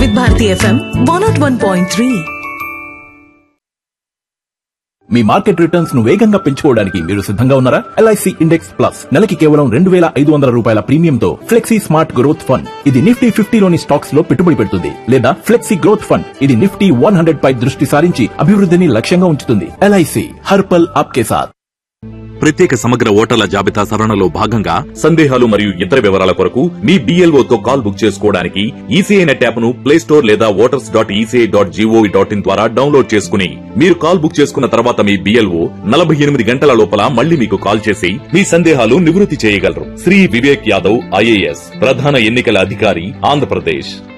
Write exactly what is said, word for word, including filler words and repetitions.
వివిధ Bharati FM one not one point three. Me market returns ను వేగంగా పెంచుకోవడానికి మీరు సిద్ధంగా ఉన్నారా? ఎల్ఐసి ఇండెక్స్ ప్లస్ నెలకి కేవలం రెండు వేల ఐదు వందల రూపాయల ప్రీమియంతో ఫ్లెక్సీ స్మార్ట్ గ్రోత్ ఫండ్. ఇది నిఫ్టీ ఫిఫ్టీలోని స్టాక్స్ లో పెట్టుబడి పెడుతుంది. లేదా ఫ్లెక్సీ గ్రోత్ ఫండ్, ఇది నిఫ్టీ వన్ హండ్రెడ్ పై దృష్టి సారించి అభివృద్ధిని లక్ష్యంగా ఉంచుతుంది. ఎల్ఐసి హర్పల్ ఆప్కే సాథ్. ప్రత్యేక సమగ్ర ఓటర్ల జాబితా సవరణలో భాగంగా సందేహాలు మరియు ఇతర వివరాల కొరకు మీ బిఎల్ఓతో కాల్ బుక్ చేసుకోవడానికి ఈసీఐ నెట్ యాప్ ను ప్లే స్టోర్ లేదా voters dot ECI dot GOV dot in ద్వారా డౌన్లోడ్ చేసుకుని మీరు కాల్ బుక్ చేసుకున్న తర్వాత మీ బిఎల్ఓ నలభై ఎనిమిది గంటల లోపల మళ్లీ మీకు కాల్ చేసి మీ సందేహాలు నివృత్తి చేయగలరు. శ్రీ వివేక్ యాదవ్ ఐఏఎస్, ప్రధాన ఎన్నికల అధికారి, ఆంధ్రప్రదేశ్.